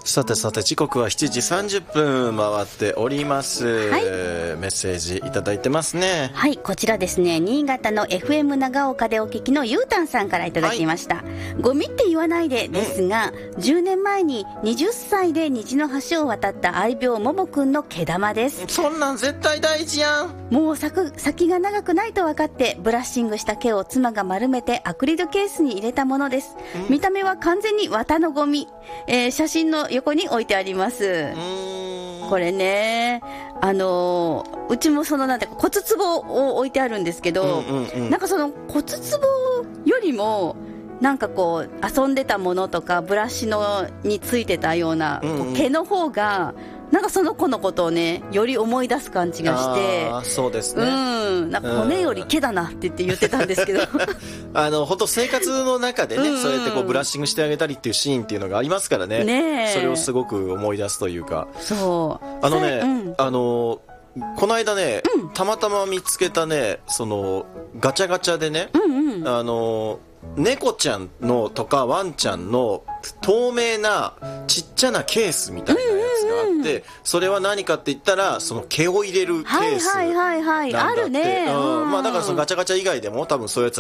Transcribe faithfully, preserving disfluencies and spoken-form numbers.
さてさて時刻はしちじさんじゅっぷん回っております、はい、メッセージいただいてますね。 はい、こちらですね、新潟の エフエム 長岡でお聞きのゆうたんさんからいただきました、はい、ゴミって言わないでですが、うん、じゅうねんまえにはたちで虹の橋を渡った愛猫ももくんの毛玉です。 そんなん絶対大事やん。 もう先が長くないと分かってブラッシングした毛を妻が丸めてアクリルケースに入れたものです、うん、見た目は完全に綿のゴミ、えー、写真の横に置いてあります。うーん、これね、あのー、うちもそのなんて骨壺を置いてあるんですけど、うんうんうん、なんかその骨壺よりもなんかこう遊んでたものとかブラシのについてたような、うんうん、毛の方がなんかその子のことをねより思い出す感じがして、 あ、そうですね、 うん、なんか骨より毛だなって言って言ってたんですけどあの本当生活の中でね、うんうん、そうやってこうブラッシングしてあげたりっていうシーンっていうのがありますからね、ね、それをすごく思い出すというか、そうあのね、うん、あのこの間ね、うん、たまたま見つけたね、そのガチャガチャでね、うんうん、あの猫ちゃんのとかワンちゃんの透明なちっちゃなケースみたいなやつがあって、うんうんうん、それは何かって言ったらその毛を入れるケースなんだって、はいはいはいはい、あるね、うん、まあだからそのガチャガチャ以外でも多分そういうやつ